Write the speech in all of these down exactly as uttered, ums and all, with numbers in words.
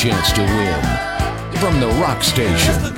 chance to win. From the rock station,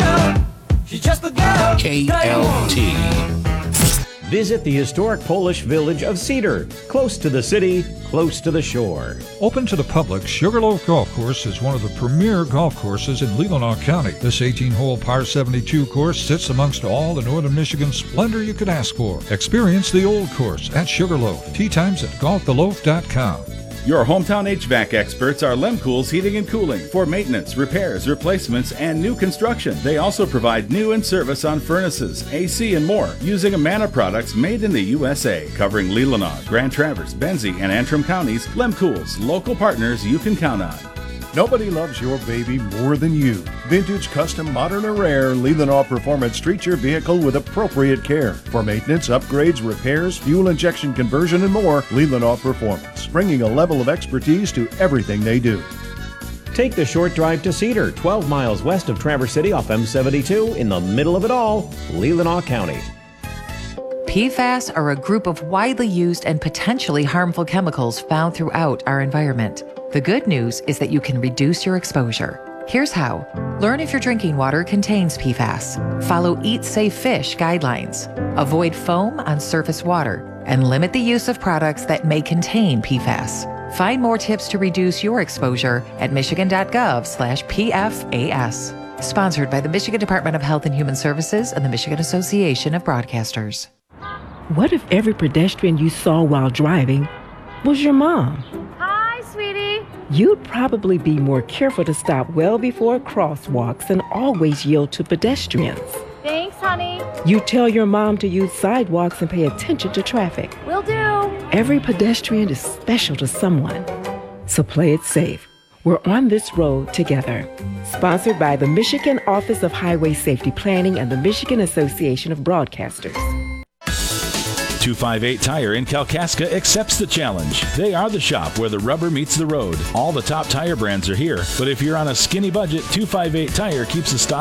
K L T. Visit the historic Polish village of Cedar, close to the city, close to the shore. Open to the public, Sugarloaf Golf Course is one of the premier golf courses in Leelanau County. This eighteen-hole par seventy-two course sits amongst all the northern Michigan splendor you could ask for. Experience the old course at Sugarloaf. Tee times at golf the loaf dot com. Your hometown H V A C experts are Lemkool's Heating and Cooling for maintenance, repairs, replacements, and new construction. They also provide new and service on furnaces, A C, and more using Amana products made in the U S A. Covering Leelanau, Grand Traverse, Benzie, and Antrim counties, Lemkool's, local partners you can count on. Nobody loves your baby more than you. Vintage, custom, modern, or rare, Leelanau Performance treats your vehicle with appropriate care. For maintenance, upgrades, repairs, fuel injection conversion, and more, Leelanau Performance, bringing a level of expertise to everything they do. Take the short drive to Cedar, twelve miles west of Traverse City off M seventy-two, in the middle of it all, Leelanau County. P FAS are a group of widely used and potentially harmful chemicals found throughout our environment. The good news is that you can reduce your exposure. Here's how. Learn if your drinking water contains P FAS. Follow Eat Safe Fish guidelines. Avoid foam on surface water and limit the use of products that may contain P FAS. Find more tips to reduce your exposure at michigan.gov slash PFAS. Sponsored by the Michigan Department of Health and Human Services and the Michigan Association of Broadcasters. What if every pedestrian you saw while driving was your mom? Hi, sweetie. You'd probably be more careful to stop well before crosswalks and always yield to pedestrians. Thanks, honey. You tell your mom to use sidewalks and pay attention to traffic. Will do. Every pedestrian is special to someone, so play it safe. We're on this road together. Sponsored by the Michigan Office of Highway Safety Planning and the Michigan Association of Broadcasters. two fifty-eight Tire in Kalkaska accepts the challenge. They are the shop where the rubber meets the road. All the top tire brands are here, but if you're on a skinny budget, two fifty-eight Tire keeps the stock